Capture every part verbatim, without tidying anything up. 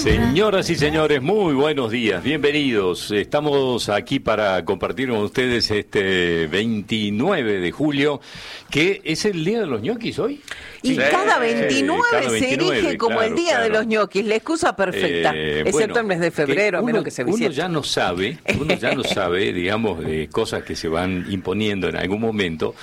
Señoras y señores, muy buenos días, bienvenidos. Estamos aquí para compartir con ustedes este veintinueve de julio, que es el día de los ñoquis hoy. Y sí, cada veintinueve, cada veintinueve se erige como claro, el día claro. de los ñoquis, la excusa perfecta, eh, excepto bueno, el mes de febrero, uno, a menos que se visite. Uno ya no sabe, uno ya no sabe, digamos, de cosas que se van imponiendo en algún momento,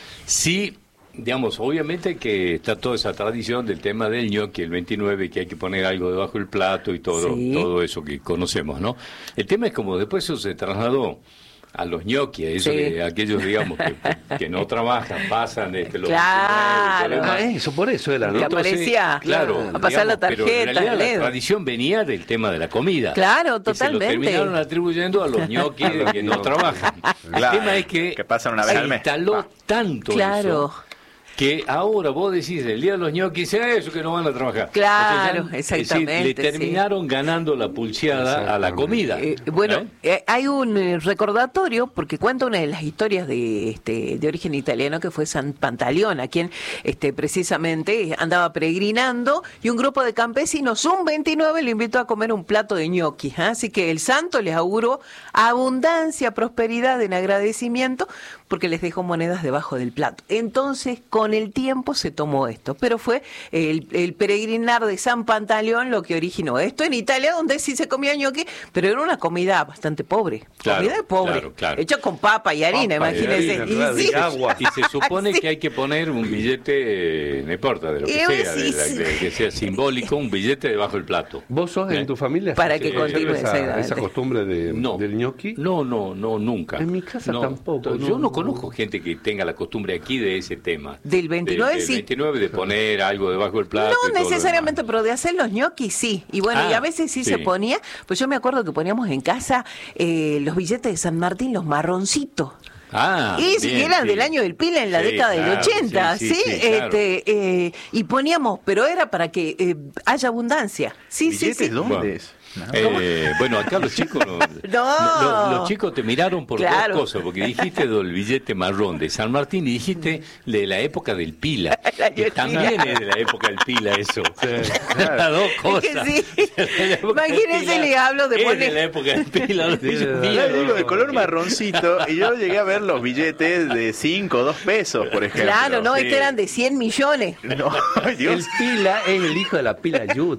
si... Digamos, obviamente que está toda esa tradición del tema del ñoqui, el veintinueve, que hay que poner algo debajo del plato y todo, sí. todo eso que conocemos, ¿no? El tema es como después eso se trasladó a los ñoquis, eso sí. que aquellos, digamos, que, que no trabajan, pasan este, los claro, ah, eso, por eso era, ¿no? Que aparecía claro, a pasar digamos, la tarjeta, pero en realidad la tradición venía del tema de la comida. Claro, totalmente. Que se lo terminaron atribuyendo a los ñoquis de que no trabajan. Claro, el tema es que, que pasan una vez al mes. instaló tanto claro. eso que ahora vos decís el día de los ñoquis, eso que no van a trabajar. Claro, o sea, ya, exactamente. Es decir, le terminaron sí. ganando la pulseada a la comida. Eh, bueno, ¿eh? hay un eh, recordatorio, porque cuenta una de las historias de este de origen italiano, que fue San Pantaleón, a quien este, precisamente andaba peregrinando, y un grupo de campesinos, un veintinueve, le invitó a comer un plato de ñoquis. ¿eh? Así que el santo les auguró abundancia, prosperidad en agradecimiento, porque les dejó monedas debajo del plato. Entonces, con el tiempo se tomó esto, pero fue el, el peregrinar de San Pantaleón lo que originó esto en Italia, donde sí se comía ñoqui, pero era una comida bastante pobre, claro, comida pobre, claro, claro. hecha con papa y harina, papa imagínense. Y, harina, y, sí. y agua. Y se supone sí. que hay que poner un billete, no importa, de lo que y sea, sí, de, de, de, que sea simbólico, un billete debajo del plato. ¿Vos sos ¿Eh? en tu familia? Para que continúe esa, esa costumbre de, no, del ñoqui? No, no, no, nunca. En mi casa no, tampoco. Yo no, no conozco gente que tenga la costumbre aquí de ese tema. Del veintinueve, de, del sí. veintinueve de poner algo debajo del plato. No y todo necesariamente, pero de hacer los ñoquis sí. Y bueno, ah, y a veces sí, sí se ponía, pues yo me acuerdo que poníamos en casa eh, los billetes de San Martín, los marroncitos. Ah, y si eran sí. del año del Pila en la sí, década claro, del ochenta, ¿sí? sí, sí, sí claro. este, eh, y poníamos, pero era para que eh, haya abundancia. Sí, ¿Billetes sí, sí. dónde bueno. es? No. Eh, bueno, acá los chicos no, no. Los, los chicos te miraron por claro. dos cosas, porque dijiste del billete marrón de San Martín y dijiste de la época del Pila, que también es de la época del Pila eso. Sí, claro. Las dos cosas. Es que sí. Imagínense, le hablo de poner... de la época del Pila. Yo digo de color marroncito y yo llegué a ver los billetes de cinco o dos pesos, por ejemplo. Claro, no, sí. estos eran de cien millones. No, Dios. El Pila es el hijo de la Pila Yud.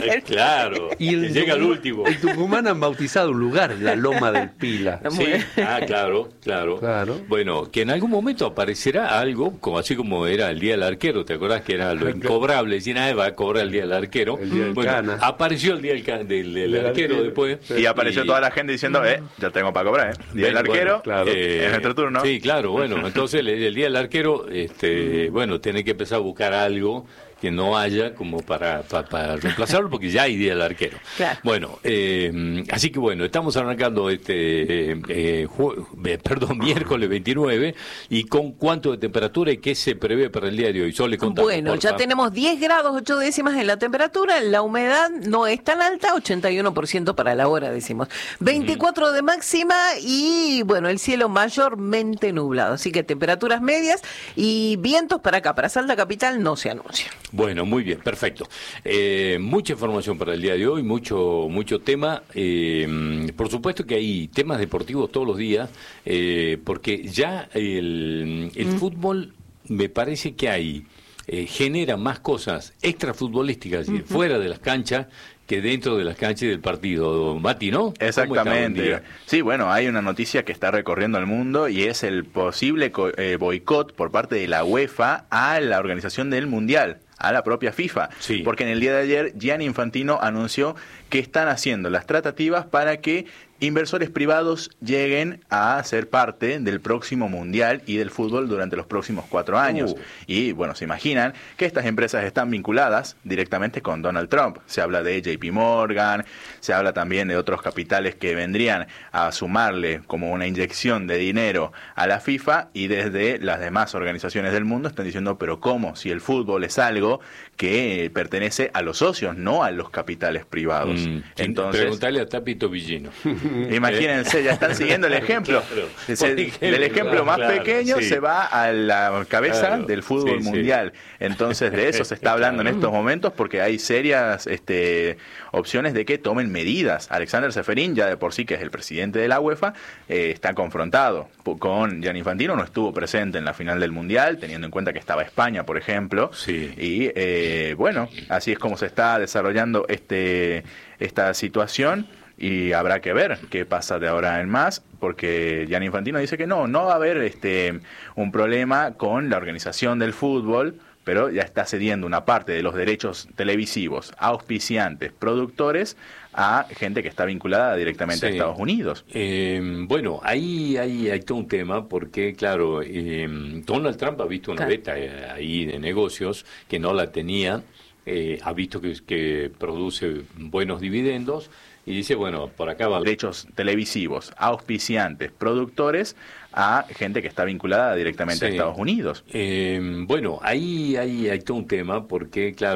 Claro, y el llega al último. En Tucumán han bautizado un lugar, la Loma del Pila. Sí, ah, claro, claro, claro. Bueno, que en algún momento aparecerá algo, como así como era el Día del Arquero, ¿te acordás que era lo incobrable? Si nadie va a cobrar el Día del Arquero. El día del bueno, Cana. apareció el Día del, del, del, del arquero, arquero después. Y apareció y... toda la gente diciendo, eh, ya tengo para cobrar, ¿eh? Día del Arquero, bueno, claro. eh, es nuestro turno. Sí, claro, bueno, entonces el, el Día del Arquero, este, bueno, tiene que empezar a buscar algo que no haya como para, para, para reemplazarlo, porque ya hay Día del Arquero. Claro. Bueno, eh, así que bueno, estamos arrancando este, eh, eh, ju- eh, perdón, miércoles veintinueve, y con cuánto de temperatura y qué se prevé para el día de hoy. Sole, contame, bueno, porfa. ya tenemos diez grados ocho décimas en la temperatura, la humedad no es tan alta, ochenta y uno por ciento para la hora, decimos. veinticuatro uh-huh. de máxima y bueno, el cielo mayormente nublado, así que temperaturas medias y vientos para acá, para Salta Capital no se anuncian. Bueno, muy bien, perfecto. Eh, mucha información para el día de hoy, mucho mucho tema. Eh, por supuesto que hay temas deportivos todos los días, eh, porque ya el, el mm. fútbol me parece que hay, eh, genera más cosas extrafutbolísticas, uh-huh. fuera de las canchas, que dentro de las canchas del partido, Mati, ¿no? Exactamente. Sí, bueno, hay una noticia que está recorriendo el mundo y es el posible co- eh, boicot por parte de la UEFA a la organización del Mundial, a la propia FIFA. Sí. Porque en el día de ayer Gianni Infantino anunció que están haciendo las tratativas para que inversores privados lleguen a ser parte del próximo Mundial y del fútbol durante los próximos cuatro años. Uh. Y bueno, se imaginan que estas empresas están vinculadas directamente con Donald Trump. Se habla de J P Morgan, se habla también de otros capitales que vendrían a sumarle como una inyección de dinero a la FIFA, y desde las demás organizaciones del mundo están diciendo, pero ¿cómo? Si el fútbol es algo que pertenece a los socios, no a los capitales privados. Mm, Entonces, preguntale a Tapito Villino. Imagínense, ya están siguiendo el ejemplo. Claro. Se- Por ejemplo, del ejemplo más claro, pequeño sí. se va a la cabeza Claro, del fútbol sí, sí. mundial. Entonces de eso se está hablando en estos momentos porque hay serias este, opciones de que tomen medidas. Alexander Ceferín, ya de por sí que es el presidente de la UEFA, eh, está confrontado con Gianni Infantino, no estuvo presente en la final del mundial, teniendo en cuenta que estaba España, por ejemplo. Sí. Y eh, bueno, así es como se está desarrollando este esta situación y habrá que ver qué pasa de ahora en más, porque Gianni Infantino dice que no, no va a haber este un problema con la organización del fútbol, pero ya está cediendo una parte de los derechos televisivos, auspiciantes, productores, a gente que está vinculada directamente a Sí. Estados Unidos. Eh, bueno, ahí hay, hay todo un tema porque, claro, eh, Donald Trump ha visto una Claro. beta eh, ahí de negocios que no la tenía, eh, ha visto que, que produce buenos dividendos y dice, bueno, por acá va. Derechos televisivos, auspiciantes, productores, a gente que está vinculada directamente a Sí. Estados Unidos. Eh, bueno, ahí hay, hay todo un tema porque, claro,